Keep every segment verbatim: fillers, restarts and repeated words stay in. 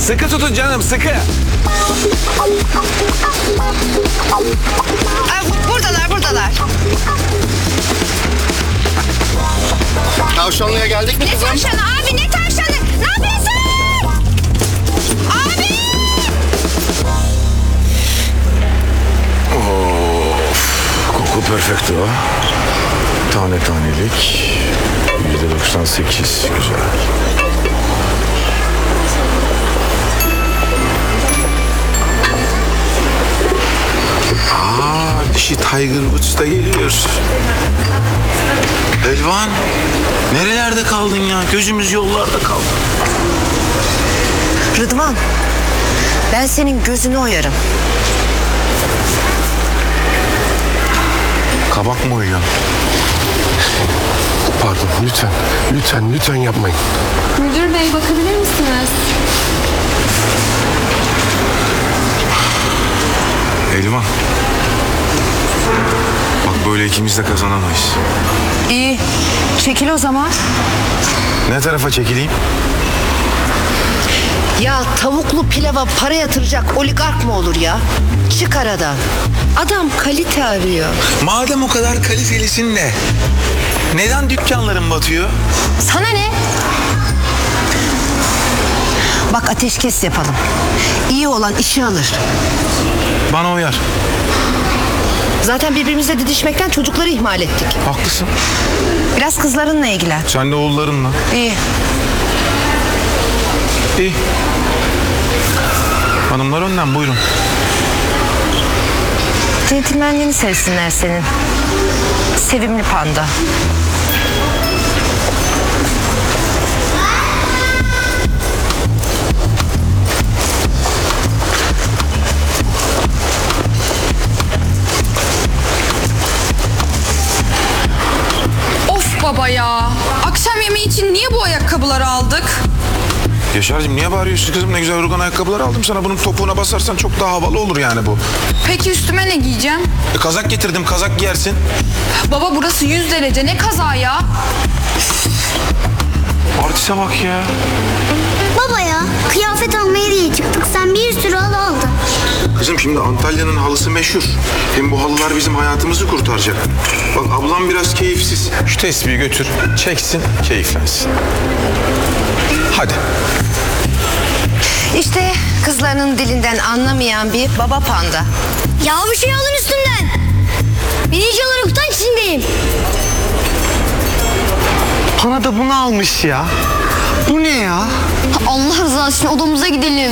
Sıkı tutun canım, sıkı. Aa, buradalar, buradalar. Tavşanlı'ya geldik mi Ne kızım? tavşanı abi, ne tavşanı? Ne yapıyorsun? Abi! Koku perfecto. Tane tanelik. yüzde doksan sekiz. Güzel. Aa, dişi Tiger Woods da geliyor. Elvan, nerelerde kaldın ya? Gözümüz yollarda kaldı. Rıdvan, ben senin gözünü oyarım. Kabak mı uyuyor? Pardon, lütfen. Lütfen, lütfen yapmayın. Müdür bey bakabilir misiniz? Elvan. Bak böyle ikimiz de kazanamayız. İyi, çekil o zaman. Ne tarafa çekileyim? Ya tavuklu pilava para yatıracak oligark mı olur ya? Çık aradan. Adam kalite arıyor. Madem o kadar kalitelisin de neden dükkanların batıyor? Sana ne? Bak ateşkes yapalım. İyi olan işi alır. Bana uyar. Zaten birbirimizle didişmekten çocukları ihmal ettik. Haklısın. Biraz kızlarınla ilgilen. Sen de oğullarınla. İyi. İyi. Hanımlar önden buyurun. Centilmenliğini sevsinler senin. Sevimli panda. Of baba ya. Akşam yemeği için niye bu ayakkabıları aldık? Yaşar'cığım niye bağırıyorsun kızım? Ne güzel rugan ayakkabılar aldım sana. Bunun topuğuna basarsan çok daha havalı olur yani bu. Peki üstüme ne giyeceğim? E, kazak getirdim, kazak giyersin. Baba burası yüz derece, ne kaza ya? Artiste bak ya. Baba ya, kıyafet almaya diye çıktık. Sen bir sürü halı aldın. Kızım şimdi Antalya'nın halısı meşhur. Hem bu halılar bizim hayatımızı kurtaracak. Bak ablam biraz keyifsiz. Şu tesbihi götür, çeksin, keyiflensin. Hadi. İşte kızlarının dilinden anlamayan bir baba panda. Ya bir şey alın üstümden. Ben iyice olarak utanç içindeyim. Bana da bunu almış ya. Bu ne ya? Allah rızası için odamıza gidelim.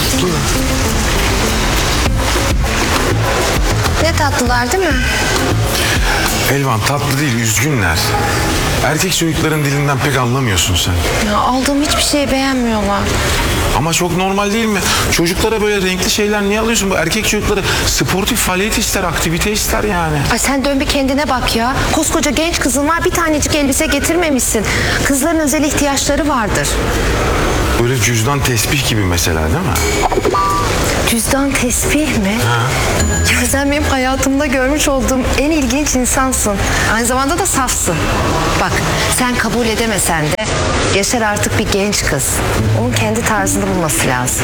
Ne tatlılar değil mi? Elvan tatlı değil, üzgünler. Erkek çocukların dilinden pek anlamıyorsun sen. Ya aldığım hiçbir şeyi beğenmiyorlar. Ama çok normal değil mi? Çocuklara böyle renkli şeyler niye alıyorsun? Bu erkek çocukları sportif faaliyet ister, aktivite ister yani. Ay sen dön bir kendine bak ya. Koskoca genç kızın var, bir tanecik elbise getirmemişsin. Kızların özel ihtiyaçları vardır. Böyle cüzdan tesbih gibi mesela değil mi? Cüzdan tesbih mi? Ya sen benim hayatımda görmüş olduğum en ilginç insansın. Aynı zamanda da safsın. Bak sen kabul edemesen de Yaşar artık bir genç kız. Onun kendi tarzını bulması lazım.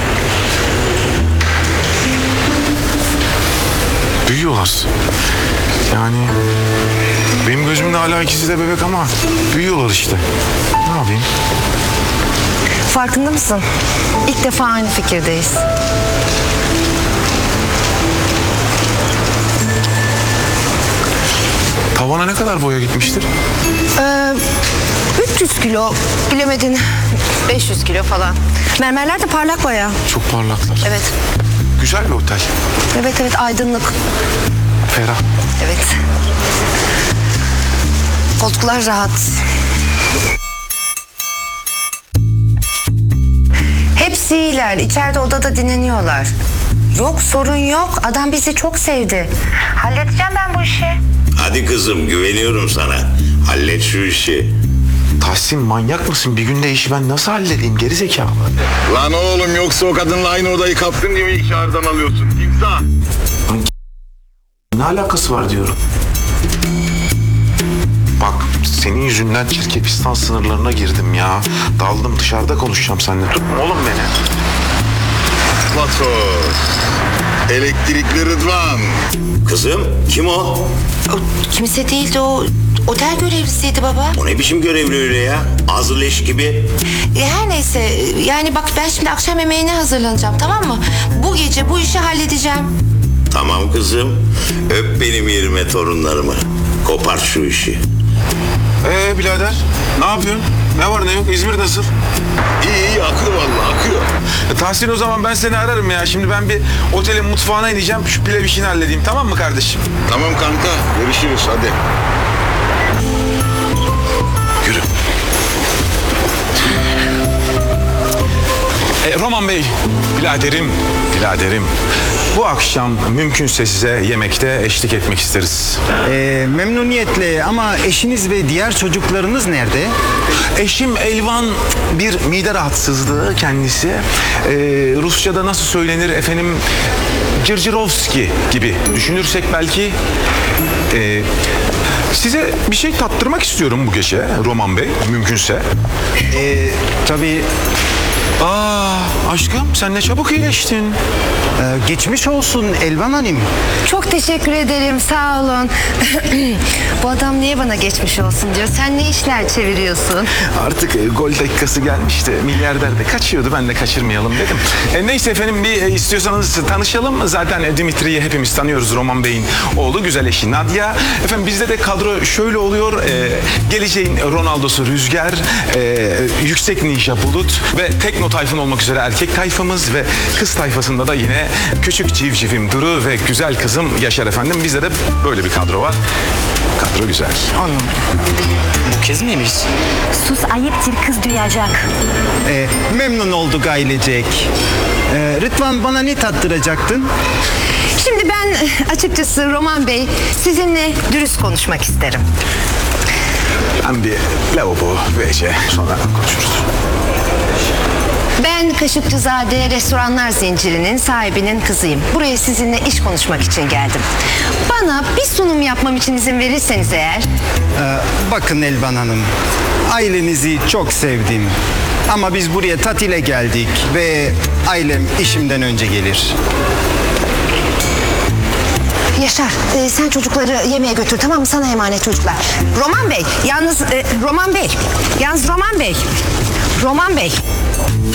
Büyüyorlar. Yani benim gözümde hala ikisi de bebek ama büyüyorlar işte. Ne yapayım? Farkında mısın? İlk defa aynı fikirdeyiz. Tavana ne kadar boya gitmiştir? Ee, üç yüz kilo, bilemedin beş yüz kilo falan. Mermerler de parlak bayağı. Çok parlaklar. Evet, Güzel bir otel. evet, evet aydınlık. Ferah. Evet. Koltuklar rahat. Hepsi iyiler. İçeride odada dinleniyorlar. Yok sorun yok. Adam bizi çok sevdi. Halledeceğim ben bu işi. Hadi kızım güveniyorum sana. Hallet şu işi. Tahsin manyak mısın? Bir günde işi ben nasıl halledeyim? Geri zekalı. Lan oğlum yoksa o kadınla aynı odayı kaptın diye mi ilk çağrıdan alıyorsun? Timsah. Ne alakası var diyorum. Bak senin yüzünden Çirkepistan sınırlarına girdim ya. Daldım dışarıda konuşacağım seninle. Tutma oğlum beni. Fatoş. Elektrikli Rıdvan. Kızım kim o? O kimse değildi, o otel görevlisiydi baba. O ne biçim görevli öyle ya? Ağzı leş gibi. E, her neyse, yani bak ben şimdi akşam yemeğine hazırlanacağım, tamam mı? Bu gece bu işi halledeceğim. Tamam kızım. Öp benim yerime torunlarımı. Kopart şu işi. Ee birader ne yapıyorsun? Ne var ne yok? İzmir nasıl? İyi iyi akıyor vallahi akıyor. E, Tahsin o zaman ben seni ararım ya. Şimdi ben bir otelin mutfağına ineceğim. Şu pilav işini halledeyim, tamam mı kardeşim? Tamam kanka görüşürüz hadi. Yürü. E, Roman Bey, biraderim, biraderim. Bu akşam mümkünse size yemekte eşlik etmek isteriz. Ee, memnuniyetle ama eşiniz ve diğer çocuklarınız nerede? Eşim Elvan bir mide rahatsızlığı kendisi. Ee, Rusça'da nasıl söylenir efendim? Cırcırovski gibi düşünürsek belki. Ee, size bir şey tattırmak istiyorum bu gece Roman Bey, mümkünse. Ee, tabii Aa aşkım sen ne çabuk iyileştin. e, geçmiş olsun Elvan Hanım. Çok teşekkür ederim, sağ olun. Bu adam niye bana geçmiş olsun diyor. Sen ne işler çeviriyorsun? Artık e, gol dakikası gelmişti. Milyarder de kaçıyordu. Ben de kaçırmayalım dedim. E, neyse efendim bir e, istiyorsanız tanışalım. Zaten e, Dimitri'yi hepimiz tanıyoruz. Roman Bey'in oğlu, güzel eşi Nadia. Efendim bizde de kadro şöyle oluyor. E, geleceğin Ronaldo'su Rüzgar, e, yüksek ninja Bulut ve tekno tayfın olmak üzere erkek tayfamız ve kız tayfasında da yine küçük civcivim Duru ve güzel kızım Yaşar efendim. Bizde de böyle bir kadro var. Kadro güzel. Bu kez miymiş? Sus ayıptır, kız duyacak. Ee, memnun olduk ailecek. Ee, Rıdvan bana ne tattıracaktın? Şimdi ben açıkçası Roman Bey sizinle dürüst konuşmak isterim. Ben bir lavabo V C sonra konuşuruz. Ben Kaşıkçızade Restoranlar Zinciri'nin sahibinin kızıyım. Buraya sizinle iş konuşmak için geldim. Bana bir sunum yapmam için izin verirseniz eğer... Ee, bakın Elvan Hanım, ailenizi çok sevdim. Ama biz buraya tatile geldik ve ailem işimden önce gelir. Yaşar, e, sen çocukları yemeğe götür, tamam mı? Sana emanet çocuklar. Roman Bey, yalnız e, Roman Bey, yalnız Roman Bey, Roman Bey.